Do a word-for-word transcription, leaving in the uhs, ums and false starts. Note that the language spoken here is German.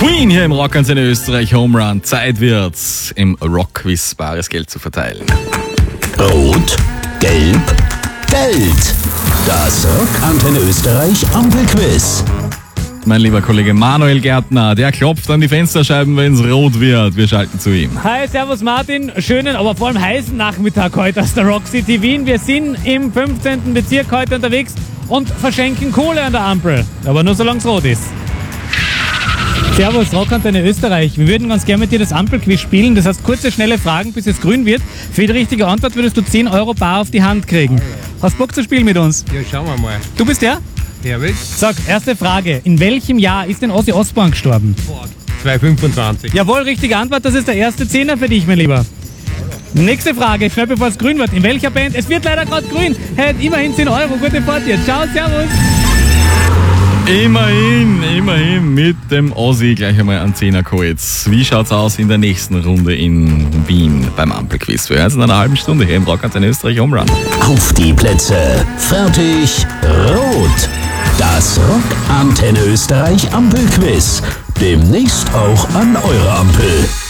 Queen hier im Rockantenne Österreich Home Run. Zeit wird's, im Rockquiz bares Geld zu verteilen. Rot, Gelb, Geld. Das Rockantenne Österreich Ampelquiz. Mein lieber Kollege Manuel Gärtner, der klopft an die Fensterscheiben, wenn es rot wird. Wir schalten zu ihm. Hi, servus Martin. Schönen, aber vor allem heißen Nachmittag heute aus der Rock City Wien. Wir sind im fünfzehnten Bezirk heute unterwegs und verschenken Kohle an der Ampel. Aber nur solange es rot ist. Servus, Rockantenne Österreich. Wir würden ganz gerne mit dir das Ampelquiz spielen. Das heißt, kurze, schnelle Fragen, bis es grün wird. Für die richtige Antwort würdest du zehn Euro bar auf die Hand kriegen. Hast du Bock zu spielen mit uns? Ja, schauen wir mal. Du bist der? Ja, will? Sag, erste Frage. In welchem Jahr ist denn Ozzy Osbourne gestorben? zweihundertfünfundzwanzig. Jawohl, richtige Antwort. Das ist der erste Zehner für dich, mein Lieber. Nächste Frage, schnell bevor es grün wird. In welcher Band? Es wird leider gerade grün. Hey, immerhin zehn Euro. Gute Fahrt dir. Ciao, servus. Immerhin, immerhin mit dem Ozzy gleich einmal an zehner Coets. Wie schaut's aus in der nächsten Runde in Wien beim Ampelquiz? Wir hören uns in einer halben Stunde hier im Rockantenne Österreich Home Run. Auf die Plätze, fertig, rot. Das Rockantenne Österreich Ampelquiz. Demnächst auch an eurer Ampel.